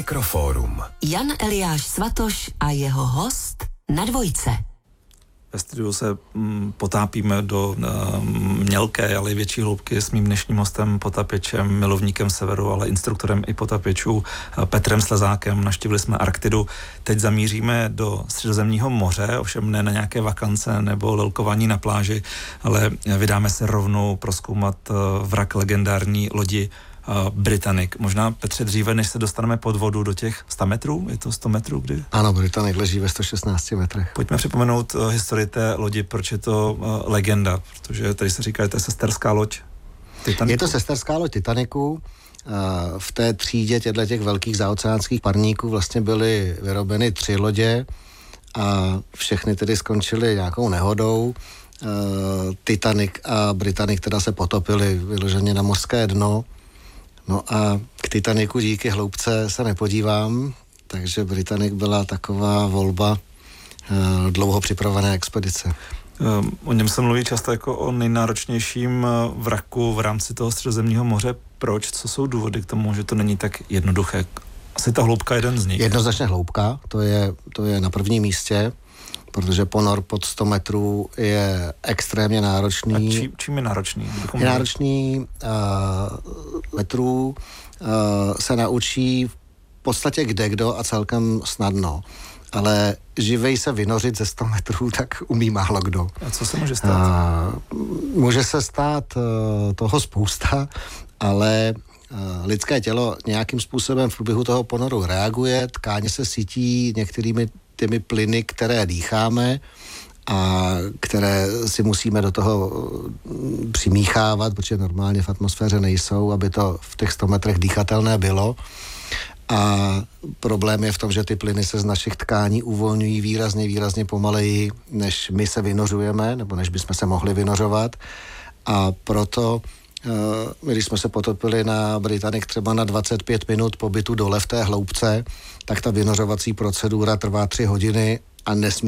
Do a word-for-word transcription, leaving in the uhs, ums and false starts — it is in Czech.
Mikrofórum. Jan Eliáš Svatoš a jeho host na dvojce. Ve studiu se mm, potápíme do mm, mělké, ale i větší hloubky s mým dnešním hostem, potapěčem, milovníkem severu, ale instruktorem i potapěčů Petrem Slezákem. Navštívili jsme Arktidu. Teď zamíříme do Středozemního moře, ovšem ne na nějaké vakance nebo lelkování na pláži, ale vydáme se rovnou prozkoumat vrak legendární lodi Britannic. Možná, Petře, dříve, než se dostaneme pod vodu do těch sto metrů, je to sto metrů, kdy? Ano, Britannic leží ve sto šestnácti metrech. Pojďme připomenout uh, historii té lodi, proč je to uh, legenda, protože tady se říká, že to je sesterská loď Titanicu. Je to sesterská loď Titanicu. Uh, v té třídě těchto těch velkých zaoceánských parníků vlastně byly vyrobeny tři lodě a všechny tedy skončily nějakou nehodou. Uh, Titanic a Britannic teda se potopily vyloženě na mořské dno. No a k Titanicu díky hloubce se nepodívám, takže Britannic byla taková volba uh, dlouho připravené expedice. Um, o něm se mluví často jako o nejnáročnějším vraku v rámci toho Středozemního moře. Proč? Co jsou důvody k tomu, že to není tak jednoduché? Asi ta hloubka je jeden z nich. Jednoznačně hloubka, to je, to je na prvním místě, protože ponor pod sto metrů je extrémně náročný. A či, čím je náročný? Je náročný uh, metrů uh, se naučí v podstatě kdekdo a celkem snadno. Ale živej se vynořit ze sto metrů, tak umí málo kdo. A co se může stát? Uh, může se stát uh, toho spousta, ale uh, lidské tělo nějakým způsobem v průběhu toho ponoru reaguje, tkáně se sítí některými těmi plyny, které dýcháme a které si musíme do toho přimíchávat, protože normálně v atmosféře nejsou, aby to v těch sto metrech dýchatelné bylo. A problém je v tom, že ty plyny se z našich tkání uvolňují výrazně, výrazně pomaleji, než my se vynořujeme, nebo než bychom se mohli vynořovat. A proto, my, když jsme se potopili na Britannic třeba na dvacet pět minut pobytu dole v té hloubce, tak ta vynořovací procedura trvá tři hodiny a nesmí